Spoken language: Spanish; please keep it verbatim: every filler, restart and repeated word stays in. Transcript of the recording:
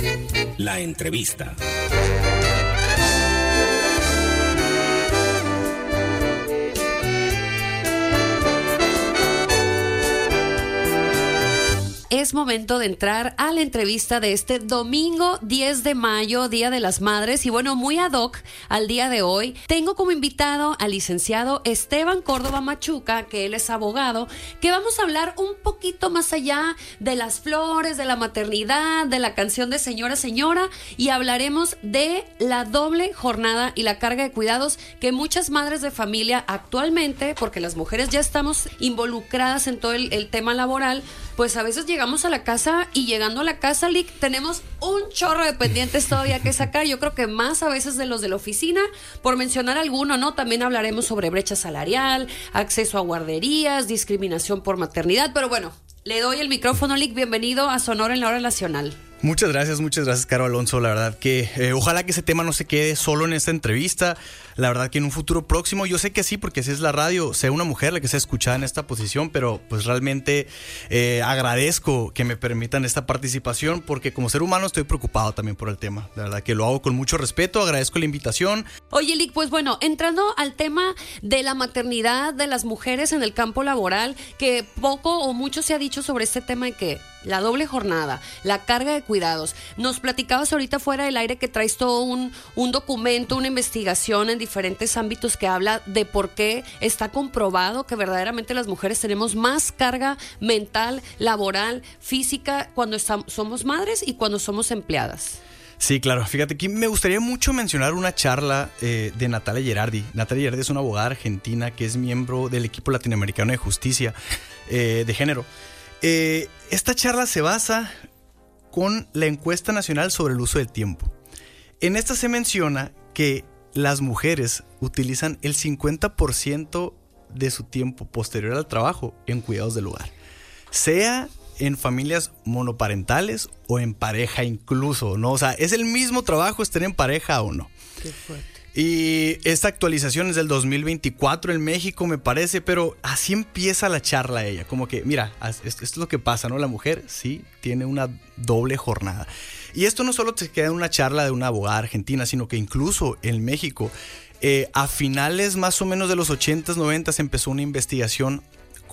La entrevista. Es momento de entrar a la entrevista de este domingo diez de mayo, Día de las Madres. Y bueno, muy ad hoc al día de hoy, tengo como invitado al licenciado Esteban Córdoba Machuca, que él es abogado, que vamos a hablar un poquito más allá de las flores, de la maternidad, de la canción de Señora, Señora, y hablaremos de la doble jornada y la carga de cuidados que muchas madres de familia actualmente, porque las mujeres ya estamos involucradas en todo el, el tema laboral, pues a veces llegamos a la casa y llegando a la casa, Lick, tenemos un chorro de pendientes todavía que sacar. Yo creo que más a veces de los de la oficina, por mencionar alguno, ¿no? También hablaremos sobre brecha salarial, acceso a guarderías, discriminación por maternidad. Pero bueno, le doy el micrófono, Lick. Bienvenido a Sonora en la Hora Nacional. Muchas gracias, muchas gracias, Caro Alonso. La verdad que eh, ojalá que ese tema no se quede solo en esta entrevista. La verdad que en un futuro próximo, yo sé que sí, porque así es la radio, sea una mujer la que sea escuchada en esta posición, pero pues realmente eh, agradezco que me permitan esta participación, porque como ser humano estoy preocupado también por el tema. La verdad que lo hago con mucho respeto, agradezco la invitación. Oye, Lick, pues bueno, entrando al tema de la maternidad de las mujeres en el campo laboral, que poco o mucho se ha dicho sobre este tema de que la doble jornada, la carga de cuidados. Nos platicabas ahorita fuera del aire que traes todo un, un documento, una investigación en diferentes ámbitos que habla de por qué está comprobado que verdaderamente las mujeres tenemos más carga mental, laboral, física cuando estamos, somos madres y cuando somos empleadas. Sí, claro. Fíjate, aquí me gustaría mucho mencionar una charla eh, de Natalia Gerardi. Natalia Gerardi es una abogada argentina que es miembro del equipo latinoamericano de justicia eh, de género. Eh, esta charla se basa con la encuesta nacional sobre el uso del tiempo. En esta se menciona que las mujeres utilizan el cincuenta por ciento de su tiempo posterior al trabajo en cuidados del hogar, sea en familias monoparentales o en pareja incluso, ¿no? O sea, es el mismo trabajo estén en pareja o no. Qué fuerte. Y esta actualización es del dos mil veinticuatro en México, me parece, pero así empieza la charla ella, como que, mira, esto es lo que pasa, ¿no? La mujer sí tiene una doble jornada. Y esto no solo se queda en una charla de una abogada argentina, sino que incluso en México, eh, a finales más o menos de los ochentas, noventas, empezó una investigación